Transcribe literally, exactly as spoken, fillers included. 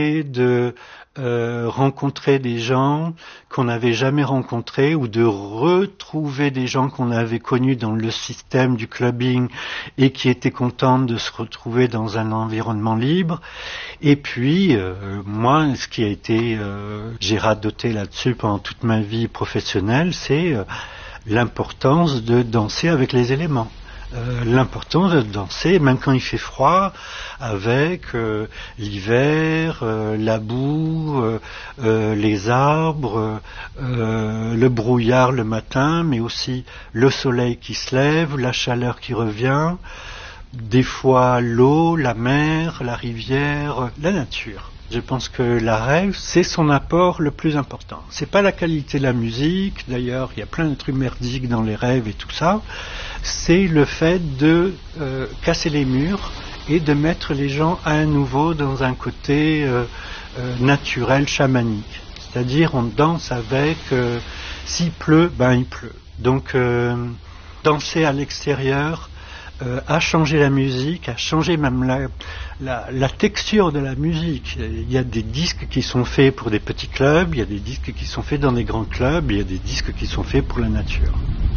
de euh, rencontrer des gens qu'on n'avait jamais rencontrés ou de retrouver des gens qu'on avait connus dans le système du clubbing et qui étaient contents de se retrouver dans un environnement libre. Et puis, euh, moi, ce qui a été, euh, j'ai radoté là-dessus pendant toute ma vie professionnelle, c'est euh, l'importance de danser avec les éléments. Euh, l'importance de danser, même quand il fait froid, avec euh, l'hiver, euh, la boue, euh, euh, les arbres, euh, le brouillard le matin, mais aussi le soleil qui se lève, la chaleur qui revient, des fois l'eau, la mer, la rivière, la nature. Je pense que la rêve, c'est son apport le plus important. C'est pas la qualité de la musique, d'ailleurs, il y a plein de trucs merdiques dans les rêves et tout ça. C'est le fait de euh, casser les murs et de mettre les gens à nouveau dans un côté euh, euh, naturel, chamanique. C'est-à-dire, on danse avec, euh, s'il pleut, ben il pleut. Donc, euh, danser à l'extérieur, Euh, a changé la musique, a changé même la, la, la texture de la musique. Il y a des disques qui sont faits pour des petits clubs, il y a des disques qui sont faits dans des grands clubs, il y a des disques qui sont faits pour la nature.